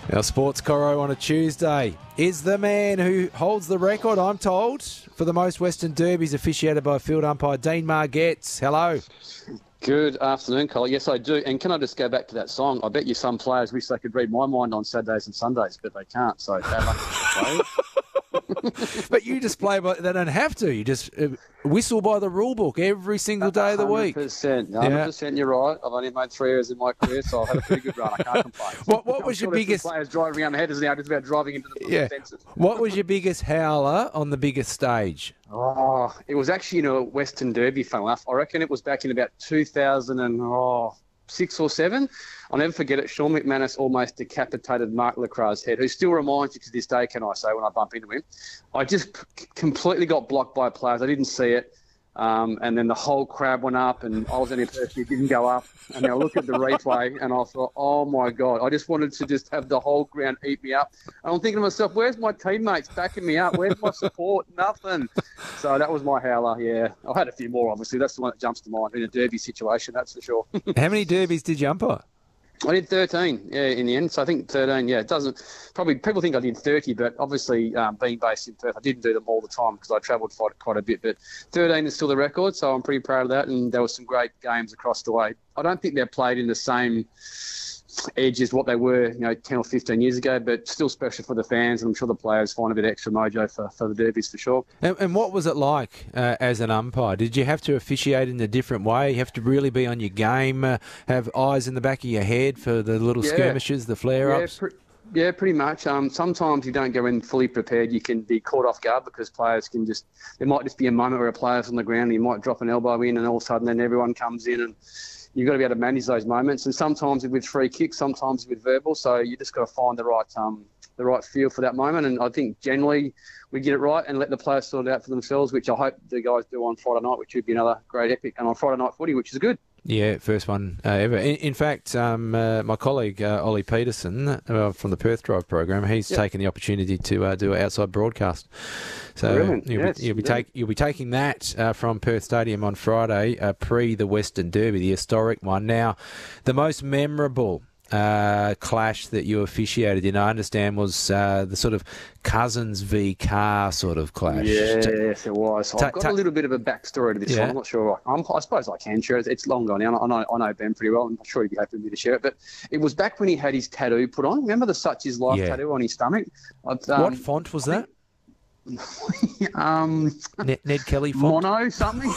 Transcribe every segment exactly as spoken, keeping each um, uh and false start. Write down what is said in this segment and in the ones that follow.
Our Sports Coro on a Tuesday is the man who holds the record, I'm told, for the most Western Derbies officiated by field umpire Dean Margetts. Hello. Good afternoon, Colin. Yes, I do. And can I just go back to that song? I bet you some players wish they could read my mind on Saturdays and Sundays, but they can't. So bad luck to the players. But you just play by, they don't have to. You just uh, whistle by the rule book every single day of the week. one hundred percent. one hundred percent yeah. You're right. I've only made three errors in my career, so I've had a pretty good run. I can't complain. What, what was sure your biggest... players driving around the headers now just about driving into the yeah. fences. What was your biggest howler on the biggest stage? Oh, it was actually in a Western Derby, fun enough. I reckon it was back in about two thousand six or seven. I'll never forget it. Sean McManus almost decapitated Mark Lacroix's head, who still reminds you to this day, can I say, when I bump into him. I just p- completely got blocked by players. I didn't see it. Um, and then the whole crowd went up, and I was the only person who didn't go up. And I looked at the replay, and I thought, oh, my God. I just wanted to just have the whole ground eat me up. And I'm thinking to myself, where's my teammates backing me up? Where's my support? Nothing. So that was my howler, yeah. I had a few more, obviously. That's the one that jumps to mind in a derby situation, that's for sure. How many derbies did you umpire? I did thirteen, yeah, in the end. So I think thirteen, yeah, it doesn't... Probably people think I did thirty, but obviously um, being based in Perth, I didn't do them all the time because I travelled quite, quite a bit. But thirteen is still the record, so I'm pretty proud of that. And there were some great games across the way. I don't think they're played in the same edge as what they were, you know, ten or fifteen years ago, but still special for the fans. And I'm sure the players find a bit extra mojo for, for the derbies for sure. And, and what was it like uh, as an umpire? Did you have to officiate in a different way? You have to really be on your game, uh, have eyes in the back of your head for the little yeah. skirmishes, the flare-ups? Yeah, pre- yeah, pretty much. Um, sometimes you don't go in fully prepared. You can be caught off guard because players can just... There might just be a moment where a player's on the ground and you might drop an elbow in and all of a sudden then everyone comes in and you've got to be able to manage those moments, and sometimes with free kicks, sometimes with verbal. So you just got to find the right um, the right feel for that moment. And I think generally we get it right and let the players sort it out for themselves, which I hope the guys do on Friday night, which would be another great epic, and on Friday night footy, which is good. Yeah, first one uh, ever. In, in fact, um, uh, my colleague uh, Ollie Peterson uh, from the Perth Drive program, he's yep. taken the opportunity to uh, do an outside broadcast. So Brilliant. you'll, yes, be, you'll, be take, you'll be taking that uh, from Perth Stadium on Friday, uh, pre the Western Derby, the historic one. Now, the most memorable uh, clash that you officiated in, I understand, was uh, the sort of Cousins v Carr sort of clash. Yes, it was. I've got a little bit of a backstory to this yeah. one. I'm not sure. I'm, I suppose I can share it. It's long gone now. I know, I know Ben pretty well. I'm sure he'd be happy with me to share it. But it was back when he had his tattoo put on. Remember the Such Is Life yeah. tattoo on his stomach? Um, what font was that? um, Ned, Ned Kelly font? Mono something?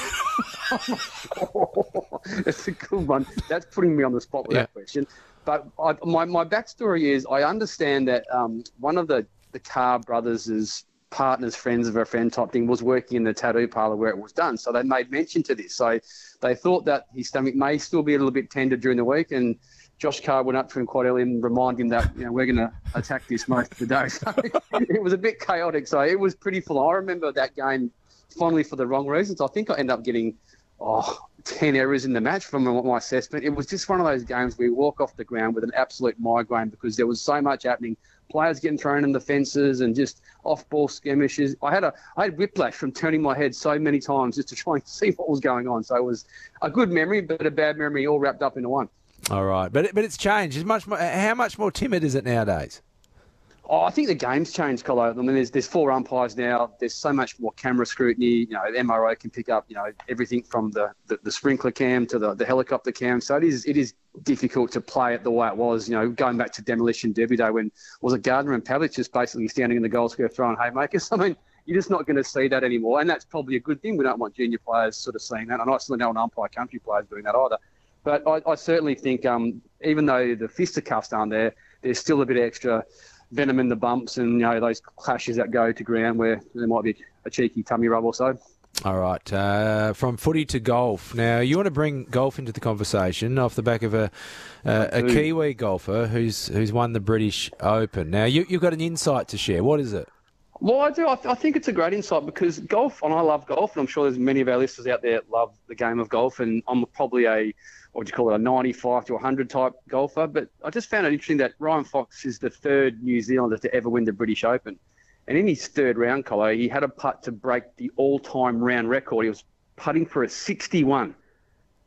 That's a good one. That's putting me on the spot with yeah. that question. But I, my, my backstory is I understand that um, one of the, the Carr brothers' partners, friends of a friend type thing, was working in the tattoo parlour where it was done. So they made mention to this. So they thought that his stomach may still be a little bit tender during the week, and Josh Carr went up to him quite early and reminded him that, you know, we're going to attack this most of the day. So it was a bit chaotic. So it was pretty full. I remember that game fondly for the wrong reasons. I think I ended up getting oh, ten errors in the match from my assessment. It was just one of those games where you walk off the ground with an absolute migraine because there was so much happening. Players getting thrown in the fences and just off-ball skirmishes. I had a I had whiplash from turning my head so many times just to try and see what was going on. So it was a good memory, but a bad memory all wrapped up into one. All right, but but it's changed. It's much more, how much more timid is it nowadays? Oh, I think the game's changed, Colo. I mean, there's there's four umpires now. There's so much more camera scrutiny. You know, the M R O can pick up, you know, everything from the, the, the sprinkler cam to the, the helicopter cam. So it is it is difficult to play it the way it was. You know, going back to Demolition Derby Day when was it Gardner and Pavlich just basically standing in the goal square throwing haymakers. I mean, you're just not going to see that anymore, and that's probably a good thing. We don't want junior players sort of seeing that, and I certainly don't want umpire country players doing that either. But I, I certainly think, um, even though the fisticuffs aren't there, there's still a bit of extra venom in the bumps and, you know, those clashes that go to ground where there might be a cheeky tummy rub or so. All right. Uh, from footy to golf. Now, you want to bring golf into the conversation off the back of a uh, a Kiwi golfer who's who's won the British Open. Now, you, you've got an insight to share. What is it? Well, I do. I, th- I think it's a great insight because golf, and I love golf, and I'm sure there's many of our listeners out there that love the game of golf, and I'm probably a, what would you call it, a ninety-five to one hundred type golfer. But I just found it interesting that Ryan Fox is the third New Zealander to ever win the British Open. And in his third round, Colo, he had a putt to break the all-time round record. He was putting for a sixty-one.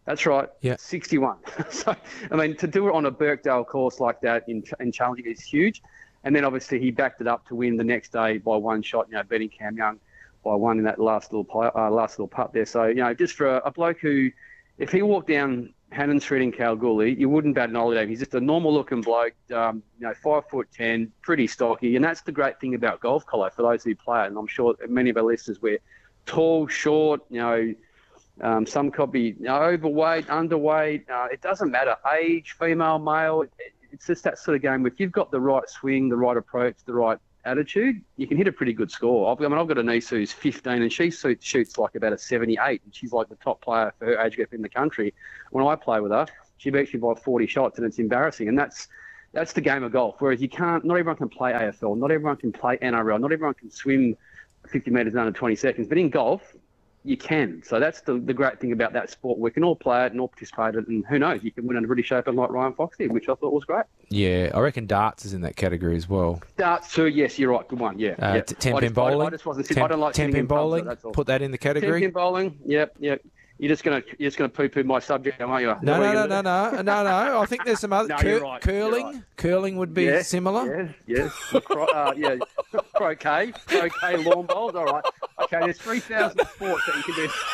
That's right. Yeah. sixty-one. So, I mean, to do it on a Birkdale course like that in, in challenging is huge. And then obviously he backed it up to win the next day by one shot, you know, beating Cam Young by one in that last little uh, last little putt there. So, you know, just for a, a bloke who, if he walked down Hannon Street in Kalgoorlie, you wouldn't bat an eye at him. He's just a normal-looking bloke, um, you know, five foot ten, pretty stocky. And that's the great thing about golf, Colo, for those who play it. And I'm sure many of our listeners, we're tall, short, you know, Um, some could be you know, overweight, underweight. Uh, it doesn't matter. Age, female, male. It, it's just that sort of game. If you've got the right swing, the right approach, the right attitude, you can hit a pretty good score. I've, I mean, I've got a niece who's fifteen and she shoots like about a seventy-eight, and she's like the top player for her age group in the country. When I play with her, she beats me by forty shots, and it's embarrassing. And that's that's the game of golf. Whereas you can't. Not everyone can play A F L. Not everyone can play N R L. Not everyone can swim fifty metres in under twenty seconds. But in golf, you can. So that's the, the great thing about that sport. We can all play it and all participate in it, and who knows, you can win a British Open like Ryan Fox did, which I thought was great. Yeah, I reckon darts is in that category as well. Darts too, yes, you're right, good one, yeah. Uh, yeah. t- ten-pin bowling? I, I just wasn't sitting, I don't like ten-pin bowling, pubs, so put that in the category. ten-pin bowling, yep, yep. You're just gonna you're just gonna poo-poo my subject, aren't you? No, no, no, no, no, no, no. I think there's some other no, cur- right, curling. Right. Curling would be yes, similar. Yes, yes. Cro- uh, yeah, croquet, croquet, lawn bowls. All right. Okay, there's three thousand sports that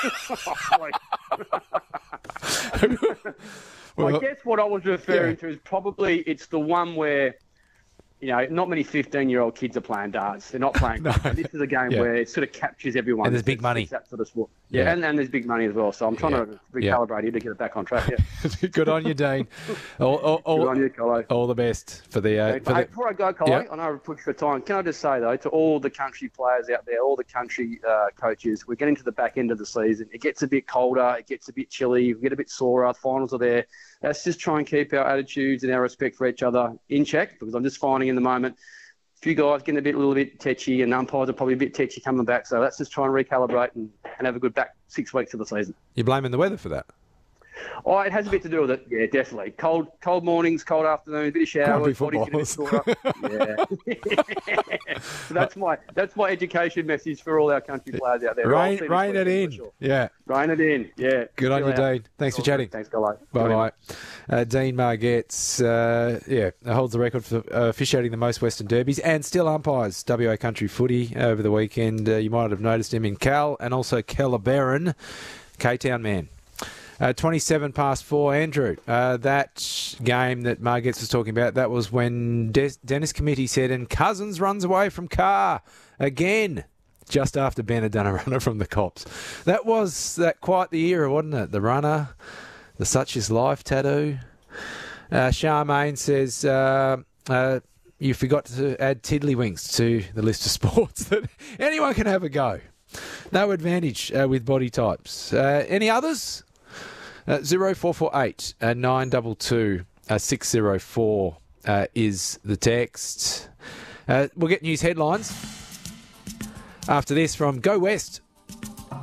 you can do. Well, I guess what I was referring yeah. to is probably it's the one where, you know, not many fifteen-year-old kids are playing darts. They're not playing. no. This is a game yeah. where it sort of captures everyone. And there's big it's, money. It's that sort of sport. Yeah, yeah. And, and there's big money as well. So I'm trying yeah. to recalibrate yeah. you to get it back on track. Yeah. Good on you, Dean. All, all, all, Good on you, Colo. All the best for the... Uh, for hey, the... Before I go, Colo, yeah. I know I've pushed for time. Can I just say, though, to all the country players out there, all the country uh, coaches, we're getting to the back end of the season. It gets a bit colder. It gets a bit chilly. We get a bit sore. The finals are there. Let's just try and keep our attitudes and our respect for each other in check, because I'm just finding in the moment a few guys getting a bit, a little bit tetchy, and umpires are probably a bit tetchy coming back. So let's just try and recalibrate and, and have a good back six weeks of the season. You're blaming the weather for that? Oh, it has a bit to do with it. Yeah, definitely. Cold, cold mornings, cold afternoons, a bit of showers, body's getting a bit sore. Yeah. So that's my that's my education message for all our country players out there. Rain, rain it in. Sure. Yeah. Rain it in. Yeah. Good on you, Dean. Thanks for chatting. Thanks, Golo. Bye bye. Uh, Dean Margetts, uh, yeah, holds the record for uh, officiating the most Western Derbies and still umpires W A Country Footy over the weekend. Uh, you might have noticed him in Cal and also Kellabarron, K-Town man. Uh, twenty-seven past four, Andrew. Uh, that game that Margetts was talking about, that was when De- Dennis Committee said, and Cousins runs away from Carr again, just after Ben had done a runner from the Cops. That was that quite the era, wasn't it? The runner, the Such Is Life tattoo. Uh, Charmaine says, uh, uh, you forgot to add tiddlywinks to the list of sports that anyone can have a go. No advantage uh, with body types. Uh, any others? Uh, zero four four eight uh, nine two two uh, six zero four uh, is the text. Uh, we'll get news headlines after this from Go West.